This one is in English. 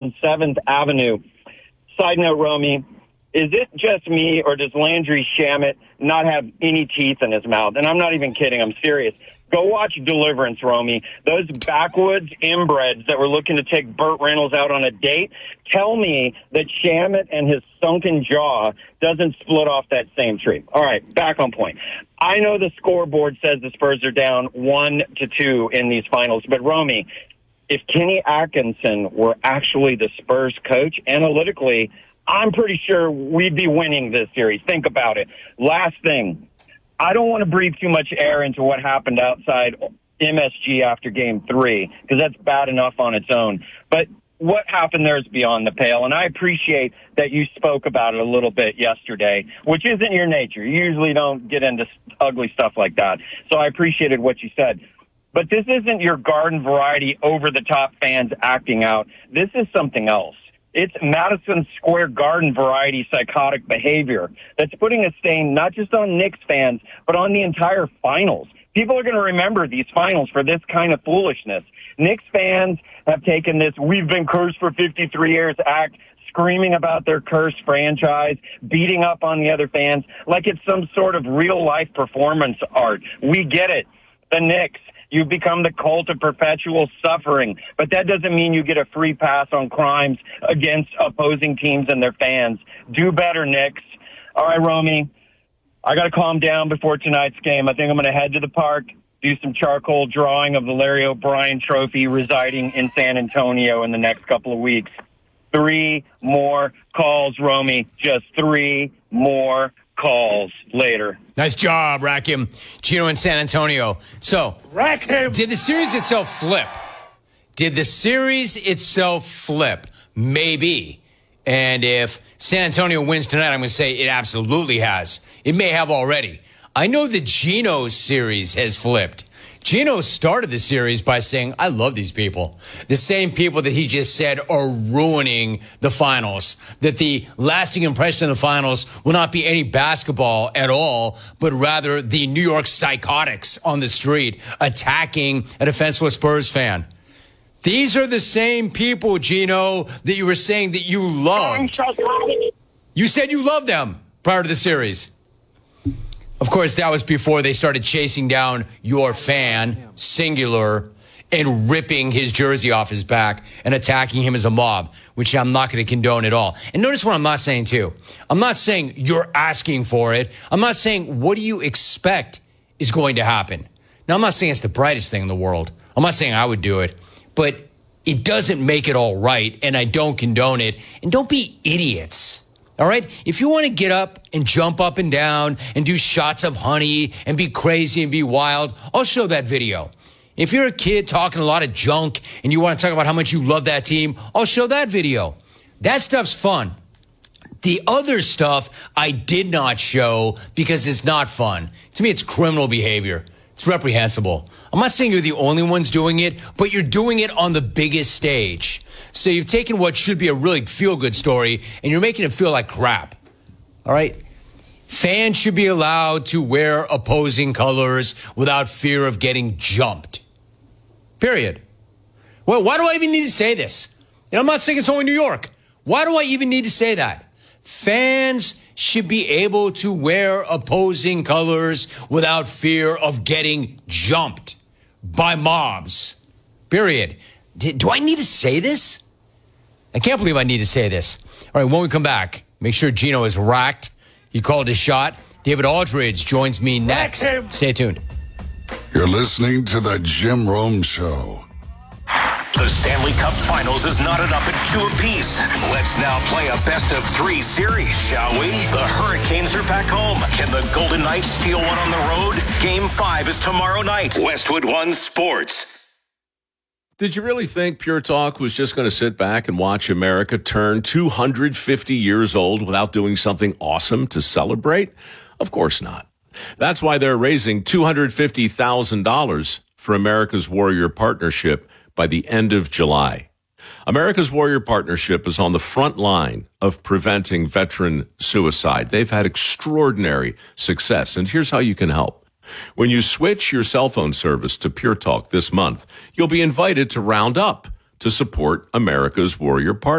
on 7th Avenue. Side note, Romy, is it just me, or does Landry Shamet not have any teeth in his mouth? And I'm not even kidding. I'm serious. Go watch Deliverance, Romy. Those backwoods inbreds that were looking to take Burt Reynolds out on a date, tell me that Shamet and his sunken jaw doesn't split off that same tree. All right, back on point. I know the scoreboard says the Spurs are down 1-2 in these finals, but Romy, if Kenny Atkinson were actually the Spurs coach, analytically, I'm pretty sure we'd be winning this series. Think about it. Last thing, I don't want to breathe too much air into what happened outside MSG after Game 3, because that's bad enough on its own. But what happened there is beyond the pale, and I appreciate that you spoke about it a little bit yesterday, which isn't your nature. You usually don't get into ugly stuff like that. So I appreciated what you said. But this isn't your garden variety over-the-top fans acting out. This is something else. It's Madison Square Garden variety psychotic behavior that's putting a stain not just on Knicks fans, but on the entire finals. People are going to remember these finals for this kind of foolishness. Knicks fans have taken this "we've been cursed for 53 years" act, screaming about their cursed franchise, beating up on the other fans like it's some sort of real-life performance art. We get it. The Knicks. You've become the cult of perpetual suffering, but that doesn't mean you get a free pass on crimes against opposing teams and their fans. Do better, Knicks. All right, Romy, I got to calm down before tonight's game. I think I'm going to head to the park, do some charcoal drawing of the Larry O'Brien Trophy residing in San Antonio in the next couple of weeks. 3 more calls, Romy. Just 3 more calls later. Nice job, Rakim. Gino in San Antonio. So, Rakim! Did the series itself flip? Maybe. And if San Antonio wins tonight, I'm going to say it absolutely has. It may have already. I know that Gino's series has flipped. Gino started the series by saying, I love these people. The same people that he just said are ruining the finals. That the lasting impression of the finals will not be any basketball at all, but rather the New York psychotics on the street attacking a defenseless Spurs fan. These are the same people, Gino, that you were saying that you loved. You said you loved them prior to the series. Of course, that was before they started chasing down your fan, singular, and ripping his jersey off his back and attacking him as a mob, which I'm not going to condone at all. And notice what I'm not saying, too. I'm not saying you're asking for it. I'm not saying what do you expect is going to happen. Now, I'm not saying it's the brightest thing in the world. I'm not saying I would do it. But it doesn't make it all right, and I don't condone it. And don't be idiots. All right? If you want to get up and jump up and down and do shots of honey and be crazy and be wild, I'll show that video. If you're a kid talking a lot of junk and you want to talk about how much you love that team, I'll show that video. That stuff's fun. The other stuff I did not show because it's not fun. To me, it's criminal behavior. It's reprehensible. I'm not saying you're the only ones doing it, but you're doing it on the biggest stage. So you've taken what should be a really feel-good story, and you're making it feel like crap. All right? Fans should be allowed to wear opposing colors without fear of getting jumped. Period. Well, why do I even need to say this? I'm not saying it's only New York. Why do I even need to say that? Fans should be able to wear opposing colors without fear of getting jumped by mobs. Period. Do I need to say this? I can't believe I need to say this. All right, when we come back, make sure Gino is racked. He called his shot. David Aldridge joins me next. Stay tuned. You're listening to The Jim Rome Show. The Stanley Cup Finals is knotted up at 2 apiece. Let's now play a best-of-3 series, shall we? The Hurricanes are back home. Can the Golden Knights steal one on the road? Game 5 is tomorrow night. Westwood One Sports. Did you really think Pure Talk was just going to sit back and watch America turn 250 years old without doing something awesome to celebrate? Of course not. That's why they're raising $250,000 for America's Warrior Partnership by the end of July. America's Warrior Partnership is on the front line of preventing veteran suicide. They've had extraordinary success, and here's how you can help. When you switch your cell phone service to Pure Talk this month, you'll be invited to round up to support America's Warrior Partnership.